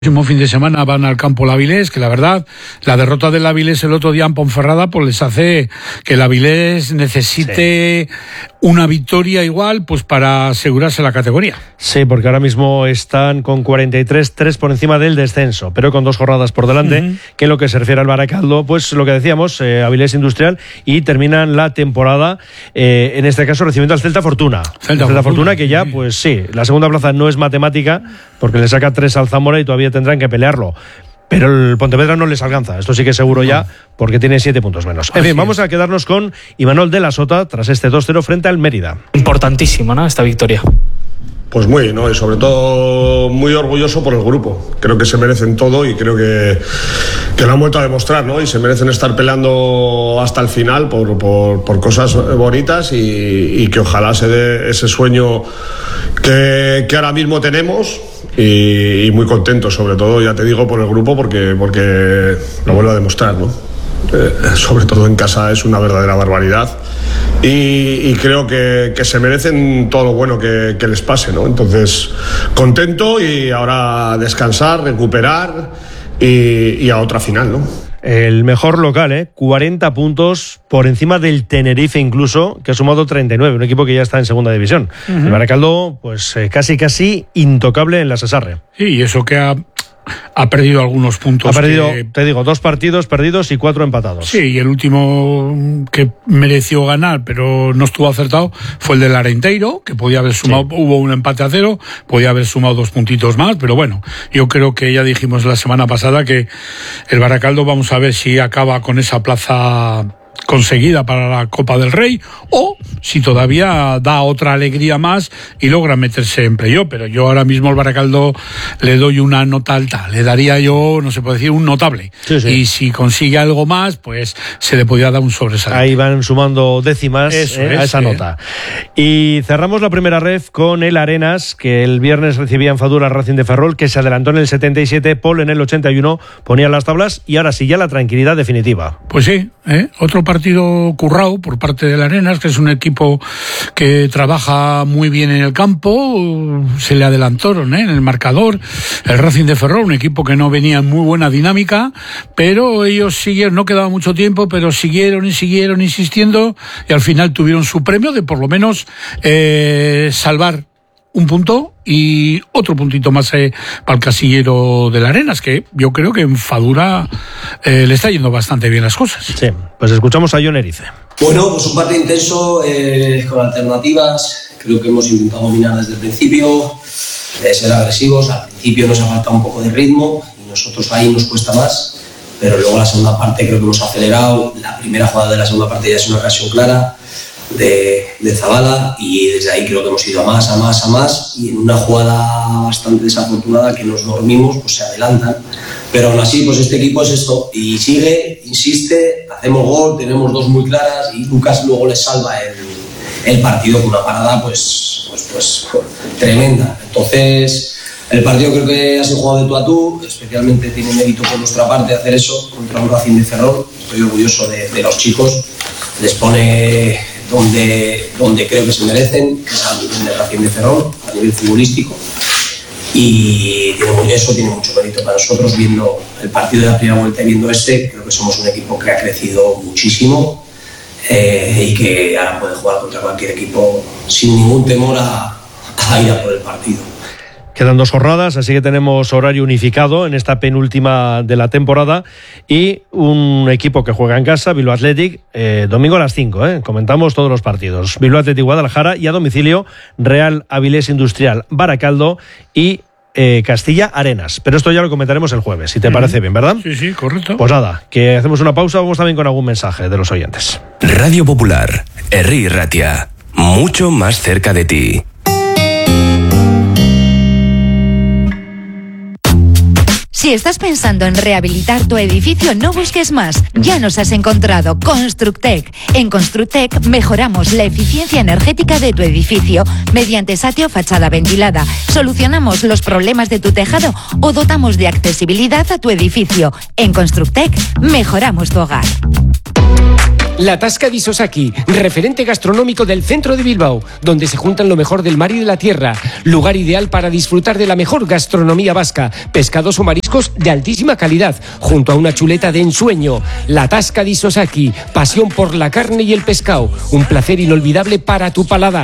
El próximo fin de semana van al campo el Avilés, que la verdad, la derrota del Avilés el otro día en Ponferrada, pues les hace que el Avilés necesite una victoria igual, pues para asegurarse la categoría. Sí, porque ahora mismo están con 43, 3 por encima del descenso, pero con 2 jornadas por delante, que en lo que se refiere al Baracaldo, pues lo que decíamos, Avilés Industrial, y terminan la temporada, en este caso recibiendo al Celta Fortuna. Celta Fortuna, que ya, pues sí, la segunda plaza no es matemática, porque le saca 3 al Zamora y todavía tendrán que pelearlo. Pero el Pontevedra no les alcanza, esto sí que es seguro ya, porque tiene 7 puntos menos. En fin, vamos a quedarnos con Imanol de la Sota tras este 2-0 frente al Mérida. Importantísimo, ¿no?, esta victoria. Pues muy, ¿no? Y sobre todo muy orgulloso por el grupo. Creo que se merecen todo y creo que lo han vuelto a demostrar, ¿no? Y se merecen estar peleando hasta el final por cosas bonitas y que ojalá se dé ese sueño que ahora mismo tenemos. Y muy contento, sobre todo, ya te digo, por el grupo, porque lo vuelvo a demostrar, ¿no? Sobre todo en casa es una verdadera barbaridad y creo que se merecen todo lo bueno que les pase, ¿no? Entonces, contento y ahora descansar, recuperar y a otra final, ¿no? El mejor local, 40 puntos por encima del Tenerife incluso, que ha sumado 39, un equipo que ya está en segunda división. El Baracaldo, pues casi intocable en la Sesarre. Sí, y eso que ha perdido algunos puntos. Ha perdido, te digo, 2 partidos perdidos y 4 empatados. Sí, y el último que mereció ganar, pero no estuvo acertado, fue el del Arenteiro, que podía haber sumado, hubo un empate a 0, podía haber sumado 2 puntitos más, pero bueno, yo creo que ya dijimos la semana pasada que el Baracaldo, vamos a ver si acaba con esa plaza conseguida para la Copa del Rey o si todavía da otra alegría más y logra meterse en playoff. Pero yo ahora mismo al Baracaldo le doy una nota alta, le daría yo, no se puede decir, un notable. Sí. Y si consigue algo más, pues se le podría dar un sobresaliente. Ahí van sumando décimas a esa nota. Y cerramos la primera ref con el Arenas, que el viernes recibía en Fadura al Racing de Ferrol, que se adelantó en el 77, Paul en el 81 ponía las tablas y ahora sí ya la tranquilidad definitiva. Pues sí, otro partido currado por parte del Arenas, que es un equipo que trabaja muy bien en el campo. Se le adelantaron en el marcador el Racing de Ferrol, un equipo que no venía en muy buena dinámica, pero ellos siguieron, no quedaba mucho tiempo, pero siguieron insistiendo y al final tuvieron su premio de por lo menos salvar un punto y otro puntito más para el casillero del Arenas, que yo creo que en Fadura le está yendo bastante bien las cosas. Sí, pues escuchamos a Jon Erice. Bueno, pues un partido intenso, con alternativas. Creo que hemos intentado dominar desde el principio, ser agresivos. Al principio nos ha faltado un poco de ritmo y nosotros ahí nos cuesta más, pero luego la segunda parte creo que hemos acelerado. La primera jugada de la segunda parte ya es una ocasión clara de Zabala y desde ahí creo que hemos ido a más y en una jugada bastante desafortunada que nos dormimos, pues se adelantan, pero aún así pues este equipo es esto y sigue, insiste, hacemos gol, tenemos 2 muy claras y Lucas luego les salva el partido con una parada pues tremenda. Entonces el partido creo que ha sido jugado de tú a tú, especialmente tiene mérito por nuestra parte hacer eso contra un Racing de Ferrol. Estoy orgulloso de los chicos, les pone donde creo que se merecen, que es al nivel de Racing de Ferrol, a nivel futbolístico, y eso tiene mucho mérito para nosotros. Viendo el partido de la primera vuelta y viendo creo que somos un equipo que ha crecido muchísimo y que ahora puede jugar contra cualquier equipo sin ningún temor a ir a por el partido. Quedan 2 jornadas, así que tenemos horario unificado en esta penúltima de la temporada y un equipo que juega en casa, Bilbao Athletic, domingo a las 5, comentamos todos los partidos. Bilbao Athletic Guadalajara y a domicilio Real Avilés Industrial Baracaldo y Castilla Arenas. Pero esto ya lo comentaremos el jueves, si te parece bien, ¿verdad? Sí, correcto. Pues nada, que hacemos una pausa, vamos también con algún mensaje de los oyentes. Radio Popular, Herri Ratia, mucho más cerca de ti. Si estás pensando en rehabilitar tu edificio, no busques más. Ya nos has encontrado. Constructec. En Constructec mejoramos la eficiencia energética de tu edificio mediante satio fachada ventilada. Solucionamos los problemas de tu tejado o dotamos de accesibilidad a tu edificio. En Constructec mejoramos tu hogar. La Tasca di Sosaki, referente gastronómico del centro de Bilbao, donde se juntan lo mejor del mar y de la tierra. Lugar ideal para disfrutar de la mejor gastronomía vasca, pescados o mariscos de altísima calidad, junto a una chuleta de ensueño. La Tasca di Sosaki, pasión por la carne y el pescado, un placer inolvidable para tu paladar.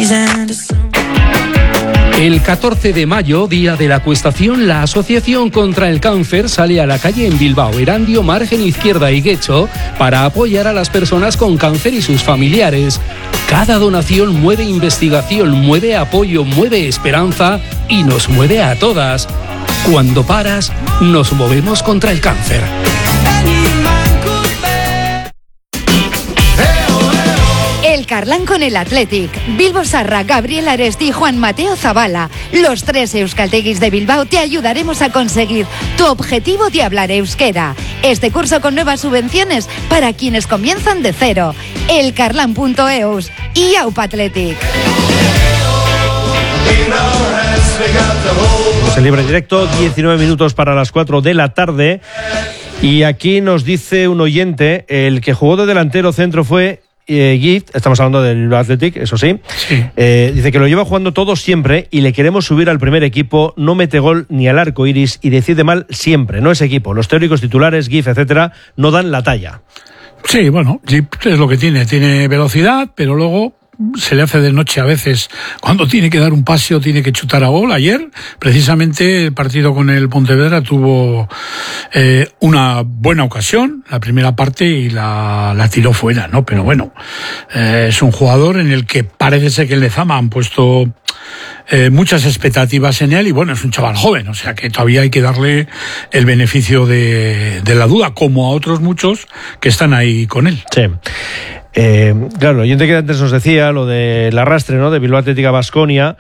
El 14 de mayo, día de la acuestación, la Asociación contra el Cáncer sale a la calle en Bilbao, Erandio, Margen Izquierda y Guecho para apoyar a las personas con cáncer y sus familiares. Cada donación mueve investigación, mueve apoyo, mueve esperanza y nos mueve a todas. Cuando paras, nos movemos contra el cáncer. El Carlán con el Athletic. Bilbo Sarra, Gabriel Aresti y Juan Mateo Zabala. Los 3 euskalteguis de Bilbao te ayudaremos a conseguir tu objetivo de hablar euskera. Este curso con nuevas subvenciones para quienes comienzan de cero. Elcarlan.eus y Aupa Athletic. Pues el libre directo, 19 minutos para las 4 de la tarde. Y aquí nos dice un oyente, el que jugó de delantero centro fue Gift, estamos hablando del Athletic, eso sí. Dice que lo lleva jugando todo siempre y le queremos subir al primer equipo, no mete gol ni al arco iris y decide mal siempre, no es equipo. Los teóricos titulares, Gift, etcétera, no dan la talla. Sí, bueno, Gift es lo que tiene velocidad, pero luego se le hace de noche a veces. Cuando tiene que dar un paseo, tiene que chutar a gol. Ayer, precisamente, el partido con el Pontevedra tuvo una buena ocasión, la primera parte, y la tiró fuera, ¿no? Pero bueno, es un jugador en el que parece ser que el Lezama han puesto muchas expectativas en él, y bueno, es un chaval joven, o sea que todavía hay que darle el beneficio de la duda, como a otros muchos que están ahí con él. Sí. Claro, el oyente que antes nos decía lo del arrastre, ¿no?, de Bilbao Athletic a Baskonia,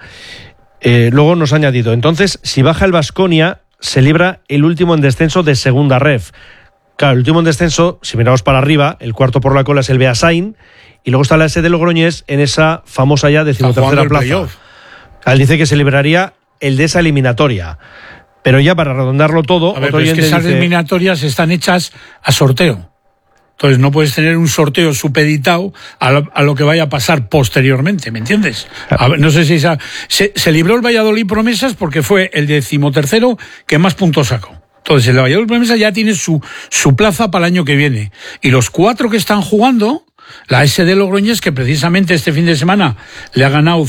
luego nos ha añadido, entonces, si baja el Baskonia, se libra el último en descenso de segunda ref. Claro, el último en descenso, si miramos para arriba, el cuarto por la cola es el Beasain, y luego está la S de Logroñés en esa famosa ya 13ª plaza. Él dice que se libraría el de esa eliminatoria. Pero ya para redondarlo todo, a ver, es que esas eliminatorias están hechas a sorteo. Entonces no puedes tener un sorteo supeditado a lo que vaya a pasar posteriormente, ¿me entiendes? A ver, no sé si se libró el Valladolid Promesas porque fue el 13º que más puntos sacó. Entonces el Valladolid Promesas ya tiene su plaza para el año que viene. Y los 4 que están jugando, la SD Logroñés, que precisamente este fin de semana le ha ganado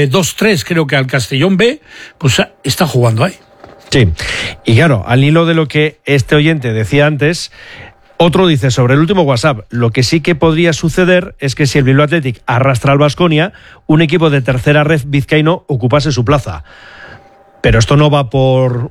2-3 creo que al Castellón B, pues está jugando ahí. Sí, y claro, al hilo de lo que este oyente decía antes, otro dice sobre el último WhatsApp, lo que sí que podría suceder es que si el Bilbao Athletic arrastra al Baskonia, un equipo de tercera ref vizcaíno ocupase su plaza. Pero esto no va por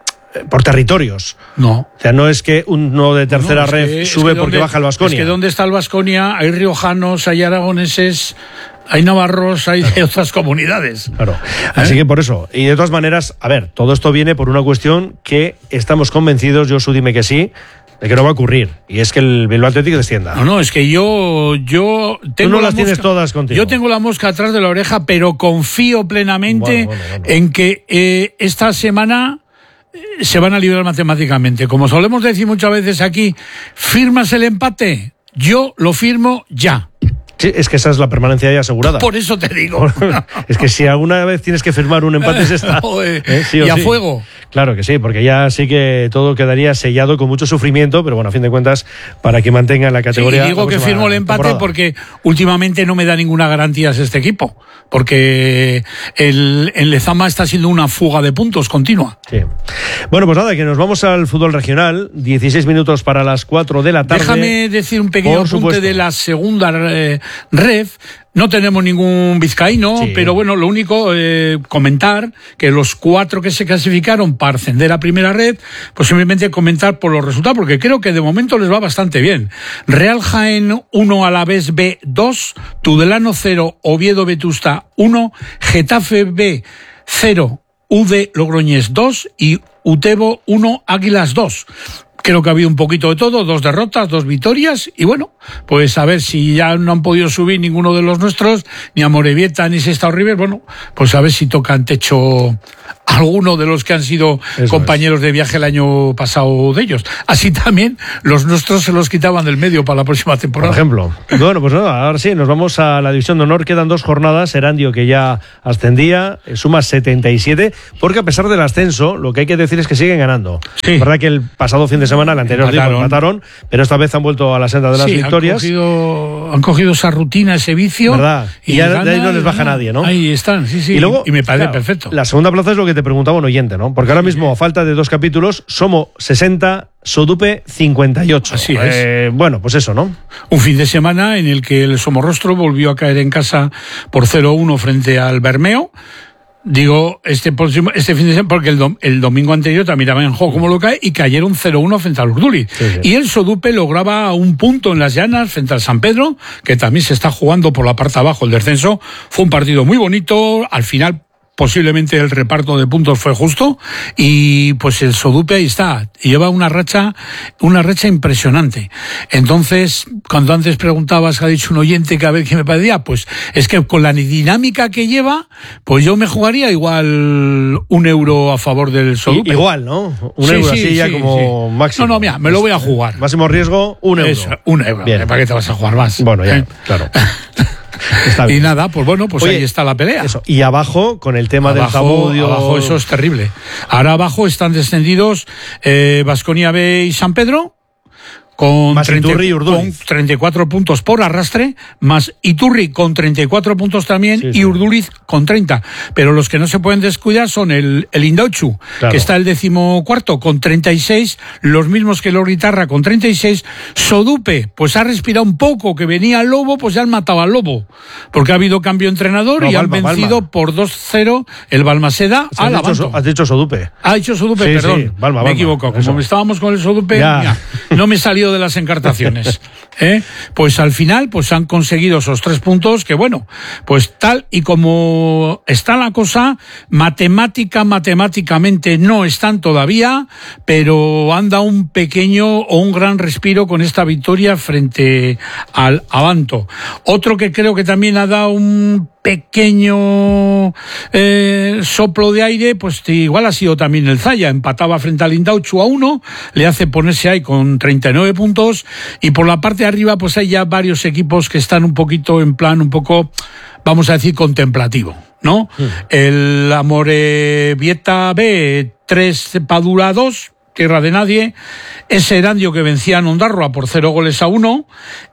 territorios. No. O sea, no es que uno de tercera ref sube porque baja el Baskonia. Es que ¿dónde está el Baskonia? Hay riojanos, hay aragoneses, hay navarros, hay de otras comunidades. Claro. Así que por eso. Y de todas maneras, a ver, todo esto viene por una cuestión que estamos convencidos, Josu, dime que sí, de que no va a ocurrir, y es que el Bilbao Athletic descienda. No, es que yo tengo Tú no las tienes todas contigo. Yo tengo la mosca atrás de la oreja, pero confío plenamente en que esta semana se van a librar matemáticamente. Como solemos decir muchas veces aquí, ¿firmas el empate? Yo lo firmo ya. Sí, es que esa es la permanencia ya asegurada. Por eso te digo. Es que si alguna vez tienes que firmar un empate es esta. Sí, y a fuego. Claro que sí, porque ya sí que todo quedaría sellado con mucho sufrimiento, pero bueno, a fin de cuentas, para que mantenga la categoría. Sí, y digo que firmo el empate temporada, porque últimamente no me da ninguna garantía este equipo, porque el Lezama está siendo una fuga de puntos continua. Sí. Bueno, pues nada, que nos vamos al fútbol regional, 16 minutos para las 4 de la tarde. Déjame decir un pequeño apunte de la segunda ref. No tenemos ningún vizcaíno, sí, pero bueno, lo único, comentar que los 4 que se clasificaron para ascender a primera red, pues simplemente comentar por los resultados, porque creo que de momento les va bastante bien. Real Jaén 1, Alavés B 2, Tudelano 0, Oviedo Vetusta 1, Getafe B 0, UD Logroñés 2 y Utebo 1, Águilas 2. creo que ha habido un poquito de todo, 2 derrotas, 2 victorias, y bueno, pues a ver si ya no han podido subir ninguno de los nuestros, ni Amorebieta ni Sestao River, bueno, pues a ver si tocan techo alguno de los que han sido compañeros de viaje el año pasado de ellos. Así también los nuestros se los quitaban del medio para la próxima temporada. Por ejemplo. Bueno, pues nada, ahora sí, nos vamos a la división de honor. Quedan 2 jornadas. Erandio, que ya ascendía, suma 77, porque a pesar del ascenso, lo que hay que decir es que siguen ganando. Sí. Verdad que el pasado fin de semana, el anterior día empataron, pero esta vez han vuelto a la senda de las victorias. Han cogido esa rutina, ese vicio. ¿Verdad? Y ya de ahí no les baja nadie, ¿no? Ahí están, sí. Y luego, me parece perfecto. La segunda plaza es lo que te preguntaba un oyente, ¿no? Porque ahora mismo, a falta de 2 capítulos, Somo 60, Sodupe 58. Así es. Bueno, pues eso, ¿no? Un fin de semana en el que el Somorrostro volvió a caer en casa por 0-1 frente al Bermeo. Digo, este fin de semana, porque el domingo anterior también estaba en juego como lo cae, y cayeron 0-1 frente al Urduliz. Sí. Y el Sodupe lograba un punto en las llanas frente al San Pedro, que también se está jugando por la parte abajo el descenso. Fue un partido muy bonito, al final posiblemente el reparto de puntos fue justo, y pues el Sodupe ahí está, lleva una racha impresionante. Entonces, cuando antes preguntabas, ha dicho un oyente que a ver qué me parecía, pues es que con la dinámica que lleva, pues yo me jugaría igual €1 a favor del Sodupe. Igual, ¿no? €1 así ya como máximo. No, mira, me lo voy a jugar. Máximo riesgo, €1. Eso, €1. Bien. ¿Para qué te vas a jugar más? Bueno, ya, claro. Y nada, pues bueno, pues oye, ahí está la pelea. Eso. Y abajo, con el tema del Zamudio. Abajo eso es terrible. Ahora abajo están descendidos Baskonia B y San Pedro, con 34 puntos por arrastre, más Iturri con 34 puntos también, y Urduliz con 30. Pero los que no se pueden descuidar son el Indautxu, que está el 14º con 36, los mismos que el Uritarra con 36. Sodupe, pues ha respirado un poco, que venía el Lobo, pues ya han matado al Lobo, porque ha habido cambio de entrenador y han vencido por 2-0 el Balmaseda al Abanto. Has dicho Sodupe. Ha dicho Sodupe, perdón. Sí, Balma, me he equivocado. Como estábamos con el Sodupe, ya, no me salió de las encartaciones. Pues al final pues han conseguido esos 3 puntos que, bueno, pues tal y como está la cosa, matemáticamente no están todavía, pero han dado un pequeño o un gran respiro con esta victoria frente al Abanto. Otro que creo que también ha dado un pequeño soplo de aire, pues igual ha sido también el Zaya. Empataba frente al Indautxu a 1, le hace ponerse ahí con 39 puntos, y por la parte de arriba pues hay ya varios equipos que están un poquito en plan, un poco, vamos a decir, contemplativo, ¿no? El Amorebieta B, 3 Padura 2, tierra de nadie. Ese Erandio que vencía a Ondarroa por 0-1.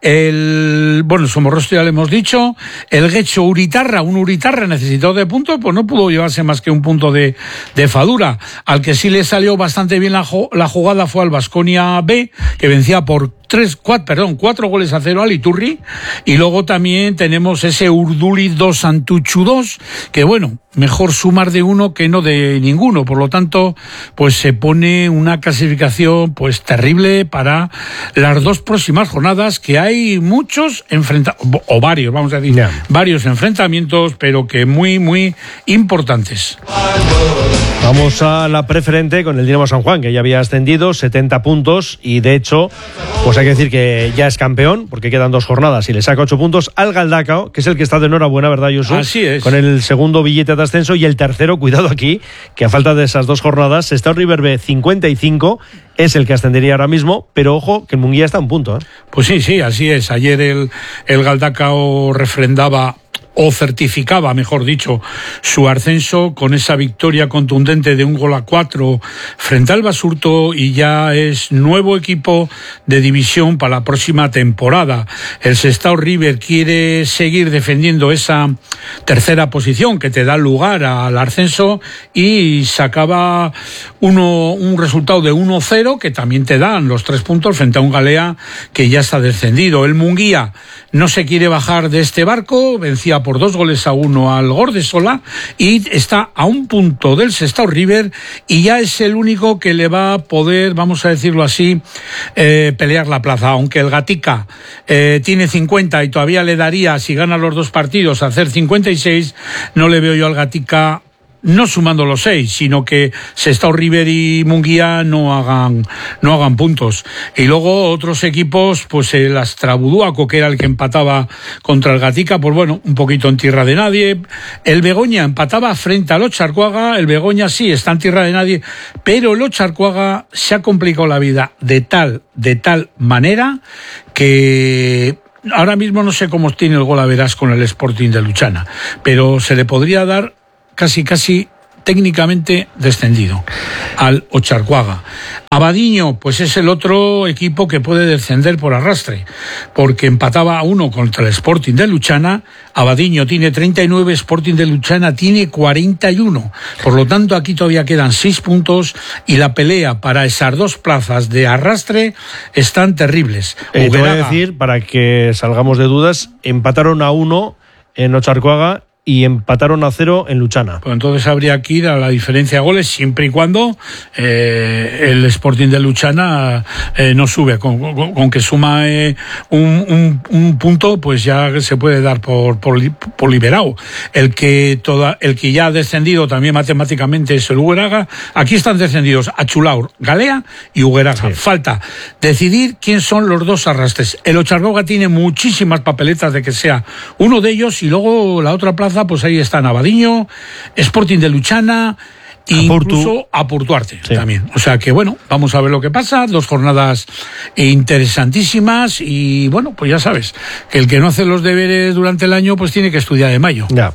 El Somorrostro ya le hemos dicho. El Guecho Uritarra, un Uritarra necesitado de puntos, pues no pudo llevarse más que un punto de Fadura. Al que sí le salió bastante bien la jugada fue al Baskonia B, que vencía por 4-0 al Iturri. Y luego también tenemos ese Urduliz 2 Santuchu 2, que bueno, mejor sumar de uno que no de ninguno. Por lo tanto, pues se pone una clasificación pues terrible para las 2 próximas jornadas, que hay muchos varios, vamos a decir, varios enfrentamientos, pero que muy, muy importantes. Vamos a la preferente con el Dinamo San Juan, que ya había ascendido 70 puntos, y de hecho, pues hay que decir que ya es campeón, porque quedan 2 jornadas y le saca 8 puntos al Galdacao, que es el que está de enhorabuena, ¿verdad, Josu? Así es. Con el segundo billete de ascenso, y el tercero, cuidado aquí, que a falta de esas 2 jornadas, Sestao River B 55, es el que ascendería ahora mismo, pero ojo, que el Munguía está a un punto, ¿eh? Pues sí, así es. Ayer el Galdacao refrendaba, o certificaba, mejor dicho, su ascenso con esa victoria contundente de 1-4 frente al Basurto, y ya es nuevo equipo de división para la próxima temporada. El Sestao River quiere seguir defendiendo esa tercera posición que te da lugar al ascenso, y sacaba un resultado de 1-0 que también te dan los 3 puntos frente a un Galea que ya está descendido. El Munguía no se quiere bajar de este barco, vencía por 2-1 al Gordesola, y está a un punto del Sestao River, y ya es el único que le va a poder, vamos a decirlo así, pelear la plaza. Aunque el Gatica tiene 50 y todavía le daría, si gana los 2 partidos, a hacer 56, no le veo yo al Gatica no sumando los 6, sino que Sestao, River y Munguía no hagan puntos. Y luego otros equipos, pues el Astrabuduaco, que era el que empataba contra el Gatica, pues bueno, un poquito en tierra de nadie. El Begoña empataba frente al Ocharcoaga. El Begoña sí está en tierra de nadie, pero el Ocharcoaga se ha complicado la vida de tal manera que ahora mismo no sé cómo tiene el gol a verás con el Sporting de Luchana, pero se le podría dar casi técnicamente descendido al Ocharcoaga. Abadiño, pues es el otro equipo que puede descender por arrastre, porque empataba a 1 contra el Sporting de Luchana. Abadiño tiene 39, Sporting de Luchana tiene 41. Por lo tanto, aquí todavía quedan 6 puntos y la pelea para esas 2 plazas de arrastre están terribles. Te voy a decir, para que salgamos de dudas, empataron a 1 en Ocharcoaga y empataron a 0 en Luchana. Pues entonces habría que ir a la diferencia de goles, siempre y cuando el Sporting de Luchana no sube. Con que suma un punto, pues ya se puede dar por liberado. El que ya ha descendido también matemáticamente es el Hugueraga. Aquí están descendidos Achulaur, Galea y Hugueraga. Sí. Falta decidir quién son los 2 arrastres. El Ocharcoaga tiene muchísimas papeletas de que sea uno de ellos, y luego la otra plaza, pues ahí están Abadiño, Sporting de Luchana e incluso Apurtuarte también. O sea que bueno, vamos a ver lo que pasa. 2 jornadas interesantísimas y bueno, pues ya sabes que el que no hace los deberes durante el año pues tiene que estudiar de mayo. Ya.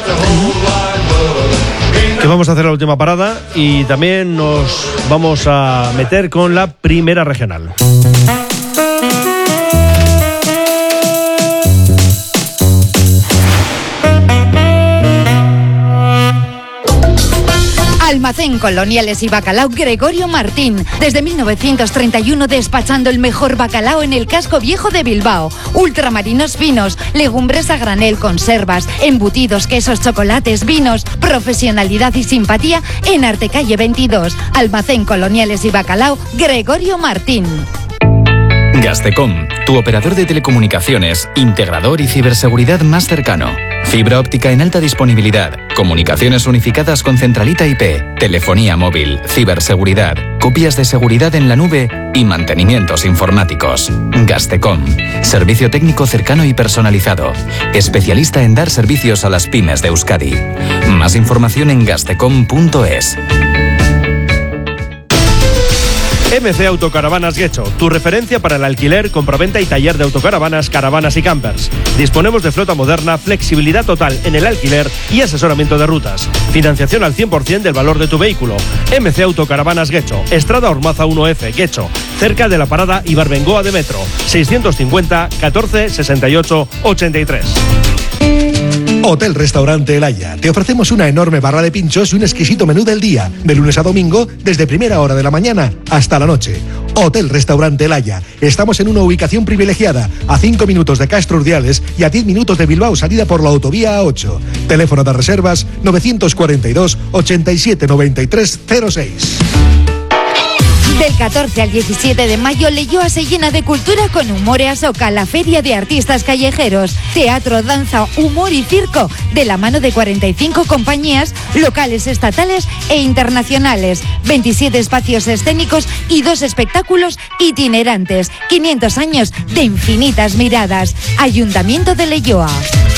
Que vamos a hacer la última parada y también nos vamos a meter con la primera regional. Almacén Coloniales y Bacalao Gregorio Martín. Desde 1931 despachando el mejor bacalao en el casco viejo de Bilbao. Ultramarinos finos, legumbres a granel, conservas, embutidos, quesos, chocolates, vinos. Profesionalidad y simpatía en Artecalle 22. Almacén Coloniales y Bacalao Gregorio Martín. Gastecom, tu operador de telecomunicaciones, integrador y ciberseguridad más cercano. Fibra óptica en alta disponibilidad, comunicaciones unificadas con centralita IP, telefonía móvil, ciberseguridad, copias de seguridad en la nube y mantenimientos informáticos. Gastecom, servicio técnico cercano y personalizado, especialista en dar servicios a las pymes de Euskadi. Más información en gastecom.es. MC Autocaravanas Guecho, tu referencia para el alquiler, compraventa y taller de autocaravanas, caravanas y campers. Disponemos de flota moderna, flexibilidad total en el alquiler y asesoramiento de rutas. Financiación al 100% del valor de tu vehículo. MC Autocaravanas Guecho, Estrada Ormaza 1F, Guecho, cerca de la parada Ibarbengoa de Metro. 650 14 68 83. Hotel Restaurante El Haya. Te ofrecemos una enorme barra de pinchos y un exquisito menú del día, de lunes a domingo, desde primera hora de la mañana hasta la noche. Hotel Restaurante El Haya. Estamos en una ubicación privilegiada, a 5 minutos de Castro Urdiales y a 10 minutos de Bilbao, salida por la autovía A8. Teléfono de reservas 942 87 93 06. Del 14 al 17 de mayo, Leioa se llena de cultura con Humores Oca, la feria de artistas callejeros. Teatro, danza, humor y circo, de la mano de 45 compañías locales, estatales e internacionales. 27 espacios escénicos y 2 espectáculos itinerantes. 500 años de infinitas miradas. Ayuntamiento de Leioa.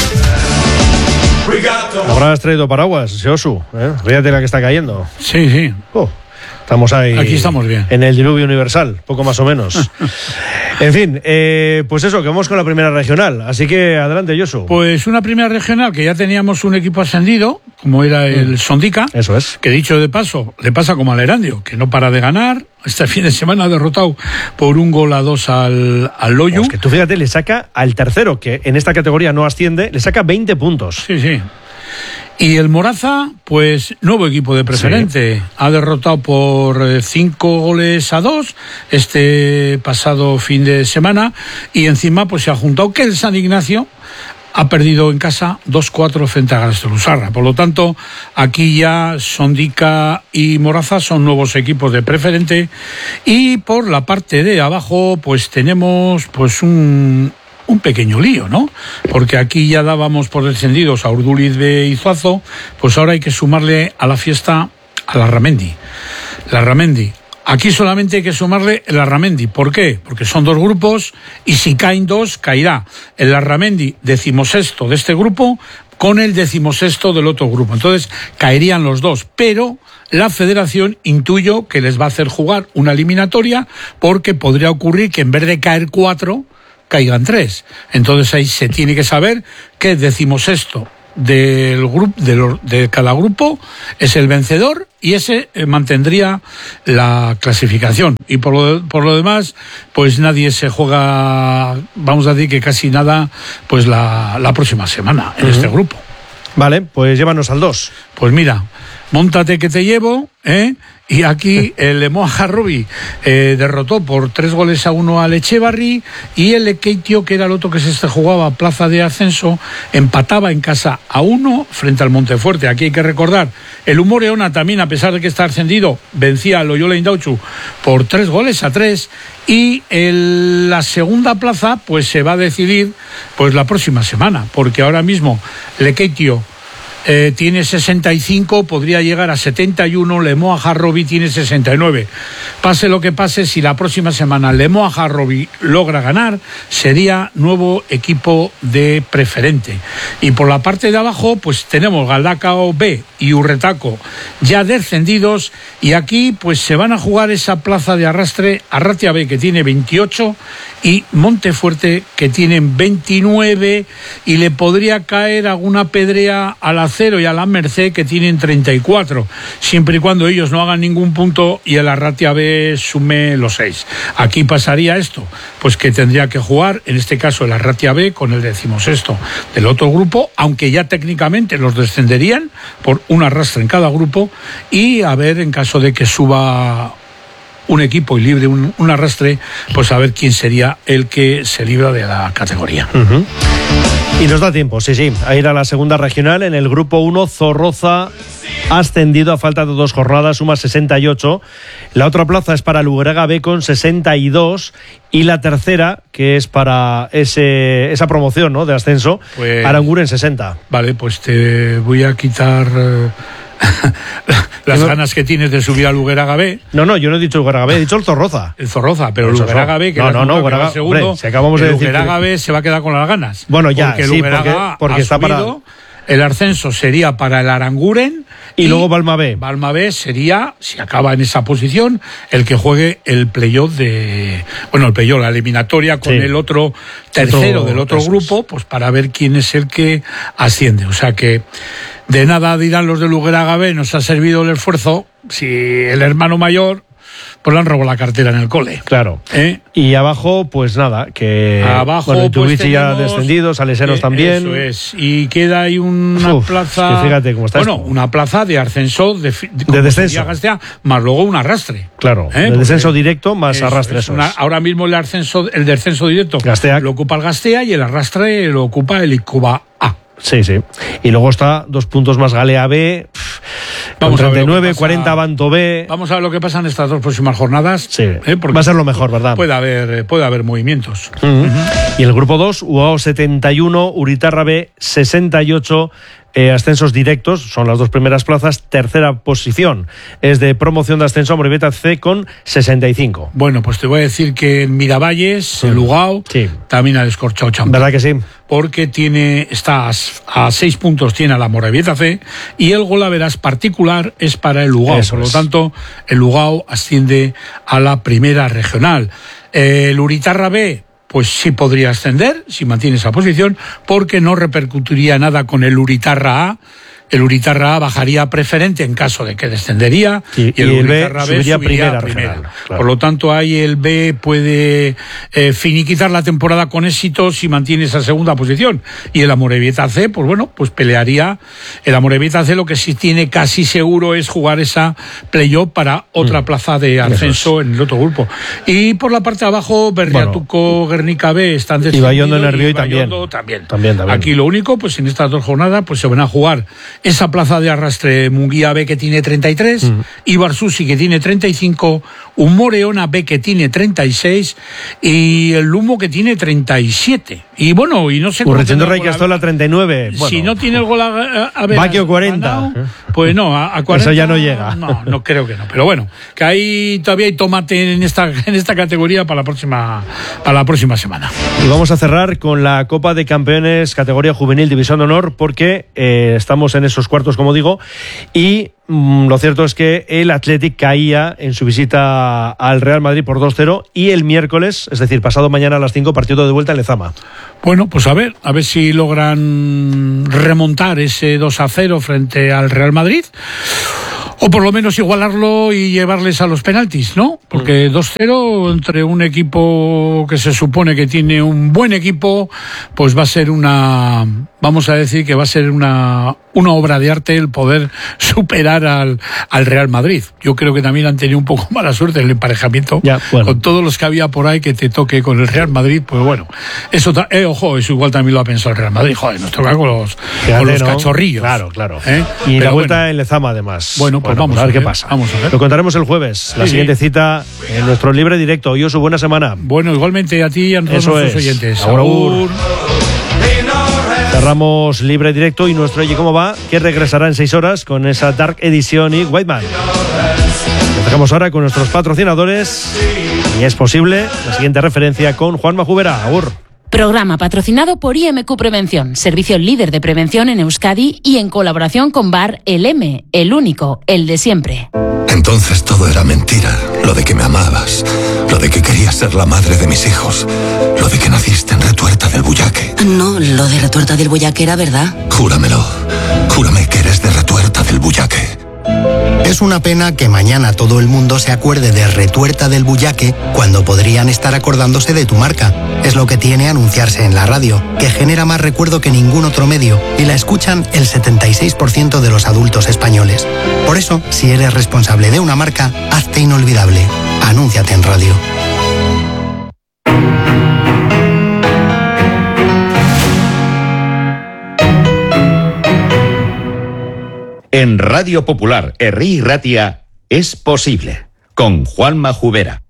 Habrás traído paraguas, Josu, Fíjate la que está cayendo. Sí. Estamos ahí. Aquí estamos bien. En el diluvio universal, poco más o menos. En fin, pues eso, que vamos con la primera regional. Así que adelante, Josu. Pues una primera regional que ya teníamos un equipo ascendido, como era el Sondica. Eso es. Que dicho de paso, le pasa como al Erandio, que no para de ganar. Este fin de semana ha derrotado por 1-2 al Loyu. Es que tú fíjate, le saca al tercero, que en esta categoría no asciende, le saca 20 puntos. Sí. Y el Moraza, pues nuevo equipo de preferente, ha derrotado por 5-2 este pasado fin de semana, y encima pues se ha juntado que el San Ignacio ha perdido en casa 2-4 frente a Gastelusarra. Por lo tanto, aquí ya Sondica y Moraza son nuevos equipos de preferente, y por la parte de abajo pues tenemos pues un un pequeño lío, ¿no? Porque aquí ya dábamos por descendidos a Urduliz de Izuazo, pues ahora hay que sumarle a la fiesta a Larramendi. Aquí solamente hay que sumarle el Larramendi. ¿Por qué? Porque son 2 grupos y si caen 2, caerá el Larramendi 16º de este grupo con el 16º del otro grupo. Entonces caerían los 2, pero la federación intuyo que les va a hacer jugar una eliminatoria porque podría ocurrir que en vez de caer 4, caigan 3. Entonces ahí se tiene que saber que el 16º del grupo de cada grupo es el vencedor y ese mantendría la clasificación. Y por lo demás, pues nadie se juega, vamos a decir que casi nada, pues la próxima semana en este grupo. Vale, pues llévanos al 2. Pues mira, móntate que te llevo, y aquí el Lemoa Jarrobi derrotó por 3-1 al Echevarri, y el Lekeitio, que era el otro que se jugaba plaza de ascenso, empataba en casa a 1 frente al Montefuerte. Aquí hay que recordar, el Umoreona también, a pesar de que está ascendido, vencía al Loyola Indauchu por 3-3, y la segunda plaza pues se va a decidir pues la próxima semana, porque ahora mismo Lekeitio tiene 65, podría llegar a 71, Lemoa Jarrobi tiene 69. Pase lo que pase, si la próxima semana Lemoa Jarrobi logra ganar, sería nuevo equipo de preferente. Y por la parte de abajo, pues tenemos Galdakao B y Urretaco ya descendidos, y aquí pues se van a jugar esa plaza de arrastre, Arratia B, que tiene 28, y Montefuerte, que tienen 29, y le podría caer alguna pedrea a la Cero y a la Merced, que tienen 34, siempre y cuando ellos no hagan ningún punto y el Arratia B sume los 6. Aquí pasaría esto, pues que tendría que jugar, en este caso el Arratia B con el 16º del otro grupo, aunque ya técnicamente los descenderían por un arrastre en cada grupo, y a ver, en caso de que suba un equipo y libre un arrastre, pues a ver quién sería el que se libra de la categoría. Y nos da tiempo, sí, a ir a la segunda regional. En el grupo 1, Zorroza ascendido a falta de 2 jornadas, suma 68. La otra plaza es para Lugeraga B con 62, y la tercera, que es para esa promoción, ¿no?, de ascenso, pues, Aranguren 60. Vale, pues te voy a quitar las ganas que tienes de subir a Lugeraga B. No, yo no he dicho Lugeraga B, he dicho el Zorroza. El Zorroza, pero el Lugeraga B, que Lugeraga, segundo, hombre, si acabamos de decir Lugeraga B se va a quedar con las ganas. Bueno, ya, porque sí, Lugeraga porque está subido, el ascenso sería para el Aranguren. Y luego Balma B. Balma B sería, si acaba en esa posición, el que juegue el playoff la eliminatoria con el otro tercero del otro grupo, pues para ver quién es el que asciende. O sea que de nada dirán los de Lugeraga B, nos ha servido el esfuerzo, si el hermano mayor pues le han robado la cartera en el cole. Claro. Y abajo, pues nada, que abajo, bueno, pues ya descendidos, Alesenos también. Eso es. Y queda ahí una plaza. Es que fíjate cómo está. Bueno, una plaza de ascenso de descenso. Gastea, más luego un arrastre. Claro. De descenso directo más arrastre. Ahora mismo el descenso directo Gastea lo ocupa el Gastea y el arrastre lo ocupa el Icuba A. Sí. Y luego está 2 puntos más Galea B. Vamos 39, 40 Banto B. Vamos a ver lo que pasa en estas 2 próximas jornadas. Sí. Va a ser lo mejor, ¿verdad? Puede haber movimientos. Y en el grupo 2, UAO 71, Uritarra B 68. Ascensos directos, son las 2 primeras plazas. Tercera posición es de promoción de ascenso, Amorebieta C con 65. Bueno, pues te voy a decir que en Miravalles, el Lugao, también ha descorchado champán. ¿Verdad que sí? Porque está a 6 puntos, tiene a la Amorebieta C, y el golaveras particular es para el Lugao. Por lo tanto, el Lugao asciende a la primera regional. El Uritarra B, pues sí podría ascender si mantiene esa posición, porque no repercutiría nada con el Uritarra A. El Uritarra A bajaría a preferente en caso de que descendería, y el Uritarra B subiría primera. Claro. Por lo tanto, ahí el B puede finiquitar la temporada con éxito si mantiene esa segunda posición. Y el Amorebieta C, pues bueno, pues pelearía. El Amorebieta C lo que sí tiene casi seguro es jugar esa playoff para otra plaza de ascenso en el otro grupo. Y por la parte de abajo, Berriatuco, Guernica B están descendidos. Y Bayondo, Nervión también. Aquí lo único, pues en estas 2 jornadas, pues se van a jugar esa plaza de arrastre Munguía B que tiene 33, Ibarsusi que tiene 35, Moreona B que tiene 36 y el Lumo que tiene 37. Y bueno, y no sé cómo Urrechendo Rey Castola 39. Bueno, si no tiene el gol a ver, Baquio 40. Pues no, a 40. Eso ya no llega. No creo que no. Pero bueno, que ahí todavía hay tomate en esta categoría para la próxima semana. Y vamos a cerrar con la Copa de Campeones categoría juvenil División de Honor porque estamos en esos cuartos, como digo, y lo cierto es que el Athletic caía en su visita al Real Madrid por 2-0 y el miércoles, es decir, pasado mañana a las 5, partido de vuelta en Lezama. Bueno, pues a ver si logran remontar ese 2-0 frente al Real Madrid. O por lo menos igualarlo y llevarles a los penaltis, ¿no? Porque 2-0 entre un equipo que se supone que tiene un buen equipo, pues va a ser vamos a decir que va a ser una obra de arte el poder superar al Real Madrid. Yo creo que también han tenido un poco mala suerte en el emparejamiento. Con todos los que había por ahí que te toque con el Real Madrid, pues bueno, eso igual también lo ha pensado el Real Madrid. Joder, nos toca con los cachorrillos. Claro. Y la vuelta en Lezama, además. Bueno, pues vamos a ver qué pasa. Vamos a ver. Lo contaremos el jueves. La siguiente cita en nuestro libre directo. Yosu, buena semana. Bueno, igualmente a ti y a todos nuestros oyentes. Agur. Cerramos libre directo y nuestro Oye Cómo Va, que regresará en 6 horas con esa Dark Edition y Whiteman. Dejamos ahora con nuestros patrocinadores y es posible la siguiente referencia con Juanma Jubera. Agur. Programa patrocinado por IMQ Prevención, servicio líder de prevención en Euskadi y en colaboración con Bar El M, el único, el de siempre. Entonces todo era mentira, lo de que me amabas, lo de que querías ser la madre de mis hijos, lo de que naciste en Retuerta del Bullaque. No, lo de Retuerta del Bullaque era verdad. Júramelo, júrame que eres de Retuerta del Bullaque. Es una pena que mañana todo el mundo se acuerde de Retuerta del Bullaque cuando podrían estar acordándose de tu marca. Es lo que tiene anunciarse en la radio, que genera más recuerdo que ningún otro medio y la escuchan el 76% de los adultos españoles. Por eso, si eres responsable de una marca, hazte inolvidable. Anúnciate en radio. En Radio Popular, Herri Ratia, es posible, con Juanma Jubera.